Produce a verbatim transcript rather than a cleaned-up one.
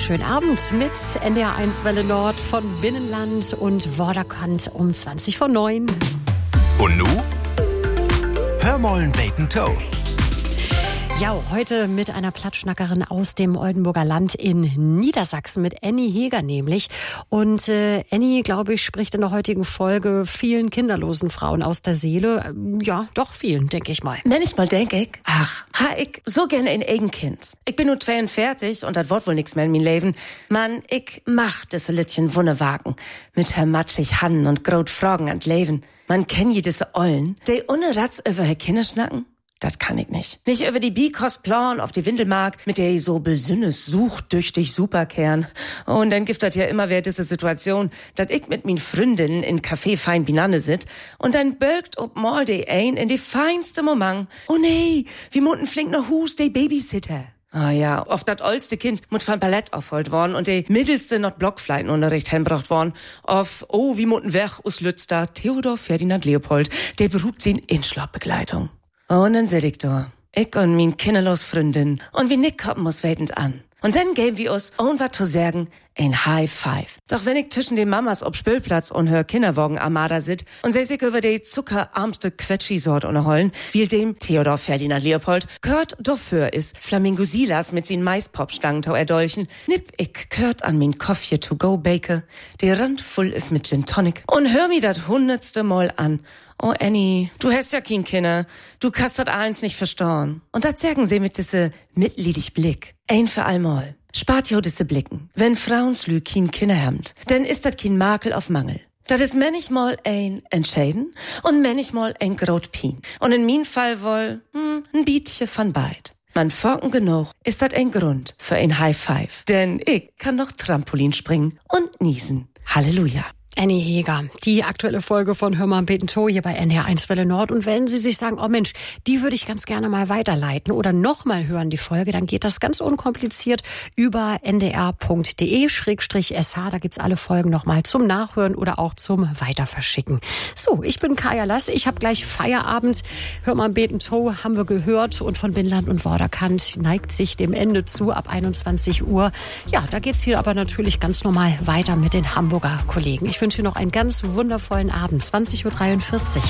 schönen Abend mit N D R eins Welle Nord von Binnenland und Vorderkant um zwanzig vor neun. Und nu? Hör mollen Bacon Toe. Ja, heute mit einer Plattschnackerin aus dem Oldenburger Land in Niedersachsen, mit Annie Heger nämlich. Und äh, Annie, glaube ich, spricht in der heutigen Folge vielen kinderlosen Frauen aus der Seele. Ja, doch vielen, denke ich mal. Wenn ich mal denk, ich, ach, ha ich so gerne ein eigen Kind. Ich bin nur zweiundvierzig und das Wort wohl nix mehr in mein Leben. Mann, ich mach das Littchen Wunnewagen mit her matschig Hannen und grot Fragen an Leben. Man kenn je diese Ollen, die ohne Ratz über her Kinder schnacken. Das kann ich nicht. Nicht über die Bikostplan auf die Windelmark, mit der ich so besünnes suchtüchtig Superkern. Und dann gibt das ja immer wieder diese Situation, dass ich mit min Freundinnen in Café fein Binanne sit und dann birgt ob mal de ein in die feinste Moment. Oh nee, wie munten flink noch Hus de Babysitter. Ah ja, oft dat oldste Kind mut van Ballett aufholt worden und de mittelste not Blockfleitenunterricht heimbracht worden. Auf, oh, wie munten weg us Lützter Theodor Ferdinand Leopold, der beruht sie in Inschlappbegleitung. Und dann seh ich da, ich und min kinderlos Freundin, und wie Nick kommen muss wetend an. Und dann geben wir uns, ohne was zu sagen, ein High Five. Doch wenn ich zwischen den Mamas ob Spülplatz und hör Kinderwagen Armada sit und seh sich über die zuckerarmste Quetschi-Sort unterhollen, wie dem Theodor Ferdinand Leopold, gehört dafür ist Flamingo Silas mit sin Maispop-Stangentau erdolchen, nipp ich gehört an min Koffje to go Bake, die Rand voll ist mit Gin Tonic und hör mi dat hundertste Mal an. Oh Annie, du hast ja kein Kinder, du kannst dat eins nicht verstauen. Und dat sagen sie mit diese mitleidig Blick. Ein für allmal. Spart jo diese Blicken. Wenn Frauenslü kein Kinder hemmt, dann ist dat kein Makel auf Mangel. Dat is manchmal ein Entscheiden und manchmal ein grot Pien. Und in min Fall wohl, hm, ein Bietje von beid. Man forken genug, ist dat ein Grund für ein High Five. Denn ich kann noch Trampolin springen und niesen. Halleluja. Annie Heger, die aktuelle Folge von Hör mal Bacon Toe hier bei N D R eins Welle Nord. Und wenn Sie sich sagen, oh Mensch, die würde ich ganz gerne mal weiterleiten oder nochmal hören, die Folge, dann geht das ganz unkompliziert über n d r punkt d e schrägstrich s h. Da gibt's alle Folgen nochmal zum Nachhören oder auch zum Weiterverschicken. So, ich bin Kaya Lass, ich habe gleich Feierabend. Hör mal Bacon Toe haben wir gehört und von Binnenland und Vorderkant neigt sich dem Ende zu ab einundzwanzig Uhr. Ja, da geht's hier aber natürlich ganz normal weiter mit den Hamburger Kollegen. Ich wünsche noch einen ganz wundervollen Abend. zwanzig Uhr dreiundvierzig.